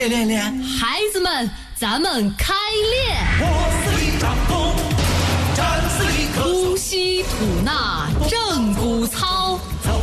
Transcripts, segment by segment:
练， 孩子们，咱们开练！ 我是一场风，战是一棵呼吸吐纳正骨操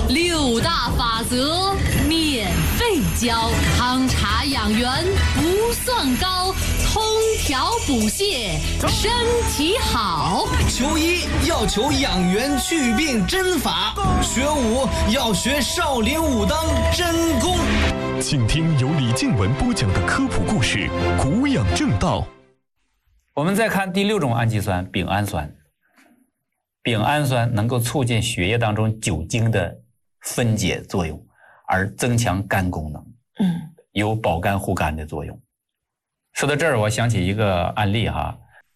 ，6大法则免费教，汤茶养元不算高，通调补泻身体好。 求医要求养元祛病真法，学武要学少林武当真功。 请听由李静文播讲的科普故事《古养正道》。 我们再看第6种氨基酸丙氨酸。丙氨酸能够促进血液当中酒精的分解作用，而增强肝功能，有保肝护肝的作用。说到这儿，我想起一个案例哈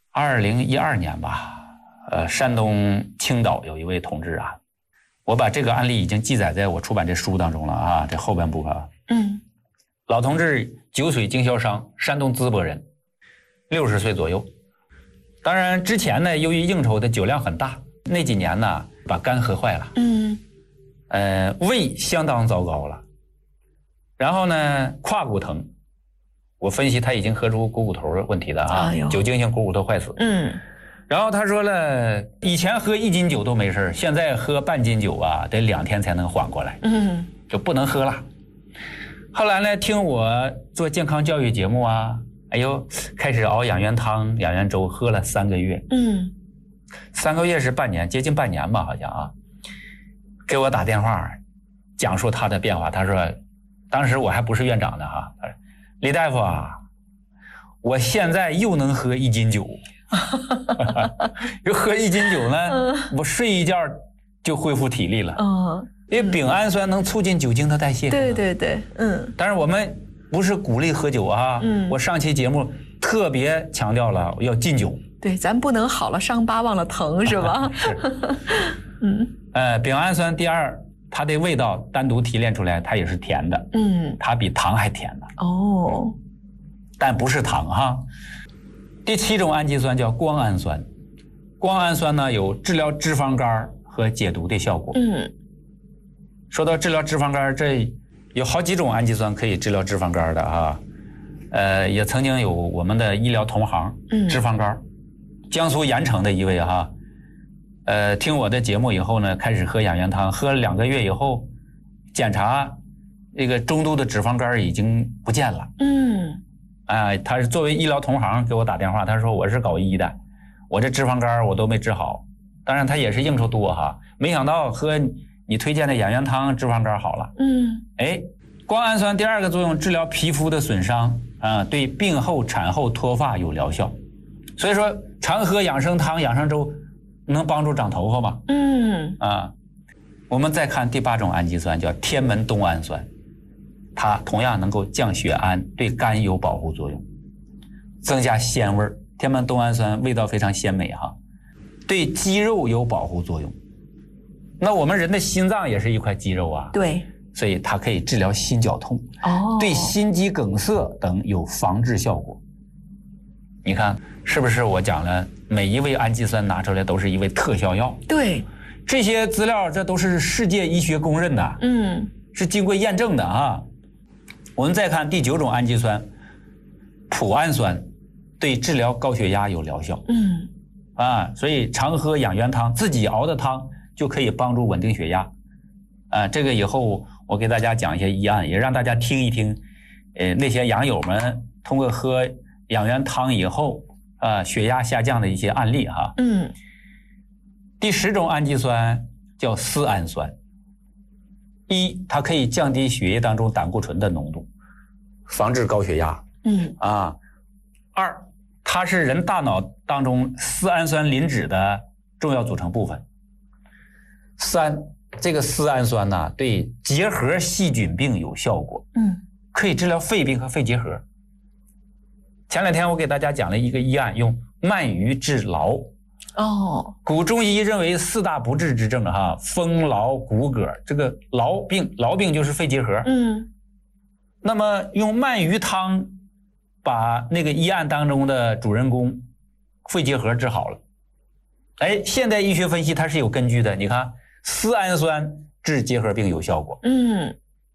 ，2012年吧，山东青岛有一位同志啊，我把这个案例已经记载在我出版这书当中了啊，这后半部啊。老同志酒水经销商，山东淄博人，60岁左右。当然之前呢，由于应酬的酒量很大，那几年呢把肝喝坏了，胃相当糟糕了，然后呢胯骨疼，我分析他已经喝出股骨头问题了啊，酒精性股骨头坏死。然后他说了，以前喝1斤酒都没事，现在喝半斤酒啊，得2天才能缓过来，就不能喝了。后来呢，听我做健康教育节目啊，开始熬养元汤、养元粥，喝了3个月。3个月是半年，接近半年吧，好像啊。给我打电话，讲述他的变化。他说，当时我还不是院长呢哈，他说李大夫啊，我现在又能喝1斤酒，又喝1斤酒呢，我睡一觉就恢复体力了。因为丙氨酸能促进酒精的代谢。 对， 但是我们不是鼓励喝酒啊，我上期节目特别强调了要禁酒。 对，咱不能好了伤疤忘了疼，是吧？ 是。丙氨酸第2，它的味道单独提炼出来，它也是甜的。它比糖还甜呢。但不是糖哈。第7种氨基酸叫胱氨酸，胱氨酸呢有治疗脂肪肝和解毒的效果。说到治疗脂肪肝，这有好几种氨基酸可以治疗脂肪肝的哈。也曾经有我们的医疗同行，脂肪肝，江苏盐城的一位哈，听我的节目以后呢，开始喝养元汤，喝了2个月以后，检查这个中度的脂肪肝已经不见了。他是作为医疗同行给我打电话，他说我是搞医的，我这脂肪肝我都没治好。当然他也是应酬多哈，没想到喝你推荐的养元汤，脂肪肝好了。胱氨酸第2个作用，治疗皮肤的损伤啊，对病后产后脱发有疗效。所以说常喝养生汤、养生粥能帮助长头发吗？我们再看第8种氨基酸叫天门冬氨酸，它同样能够降血氨，对肝有保护作用，增加鲜味。天门冬氨酸味道非常鲜美哈，对肌肉有保护作用。那我们人的心脏也是一块肌肉啊， 对， 所以它可以治疗心绞痛，对心肌梗塞等有防治效果。你看是不是我讲了，每一味氨基酸拿出来都是一味特效药？对，这些资料这都是世界医学公认的，是经过验证的啊。我们再看第9种氨基酸脯氨酸，对治疗高血压有疗效。所以常喝养元汤，自己熬的汤就可以帮助稳定血压。这个以后我给大家讲一些医案，也让大家听一听，那些养友们通过喝养元汤以后血压下降的一些案例哈。第10种氨基酸叫丝氨酸。1，它可以降低血液当中胆固醇的浓度，防治高血压。2，它是人大脑当中丝氨酸磷脂的重要组成部分。3，这个丝氨酸呢，对结核细菌病有效果，可以治疗肺病和肺结核。前2天我给大家讲了一个医案，用鳗鱼治痨。古中医认为4大不治之症哈，风痨骨骼，这个痨病就是肺结核。那么用鳗鱼汤把那个医案当中的主人公肺结核治好了。现代医学分析它是有根据的，你看丝氨酸治结核病有效果。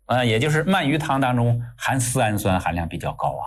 也就是鳗鱼汤当中含丝氨酸含量比较高啊。